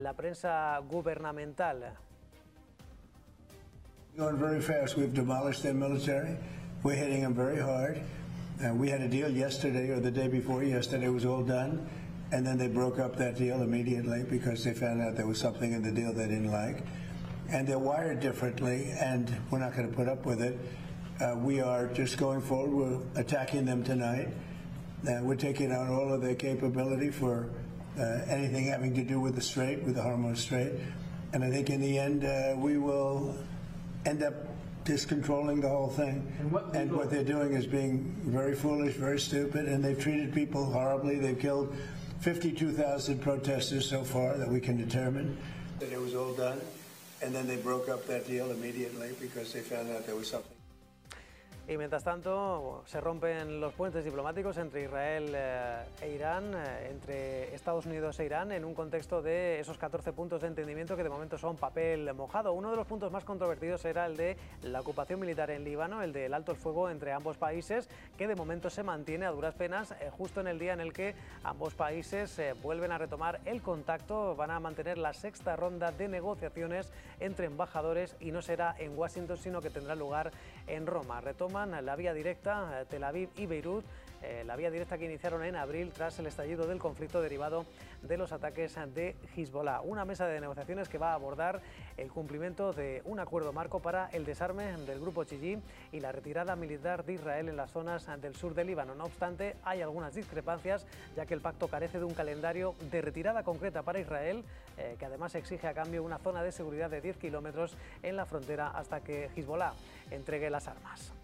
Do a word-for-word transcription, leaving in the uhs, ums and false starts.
La prensa gubernamental. Going very fast. We've demolished their military. We're hitting them very hard. Uh, we had a deal yesterday or the day before yesterday. It was all done. And then they broke up that deal immediately because they found out there was something in the deal they didn't like. And they're wired differently, and we're not going to put up with it. Uh, we are just going forward. We're attacking them tonight. Uh, we're taking out all of their capability for uh, anything having to do with the Strait, with the Hormuz Strait. And I think in the end, uh, we will end up just controlling the whole thing. And what, and what they're doing is being very foolish, very stupid, and they've treated people horribly. They've killed fifty-two thousand protesters so far that we can determine that it was all done. And then they broke up that deal immediately because they found out there was something. Y mientras tanto se rompen los puentes diplomáticos entre Israel eh, e Irán, eh, entre Estados Unidos e Irán, en un contexto de esos catorce puntos de entendimiento que de momento son papel mojado. Uno de los puntos más controvertidos era el de la ocupación militar en Líbano, el del alto el fuego entre ambos países, que de momento se mantiene a duras penas, eh, justo en el día en el que ambos países eh, vuelven a retomar el contacto. Van a mantener la sexta ronda de negociaciones entre embajadores y no será en Washington, sino que tendrá lugar en Roma. Retoman la vía directa Tel Aviv y Beirut, eh, la vía directa que iniciaron en abril tras el estallido del conflicto derivado de los ataques de Hezbollah. Una mesa de negociaciones que va a abordar el cumplimiento de un acuerdo marco para el desarme del grupo chií y la retirada militar de Israel en las zonas del sur del Líbano. No obstante, hay algunas discrepancias, ya que el pacto carece de un calendario de retirada concreta para Israel, eh, que además exige a cambio una zona de seguridad de diez kilómetros en la frontera hasta que Hezbollah entregue las armas.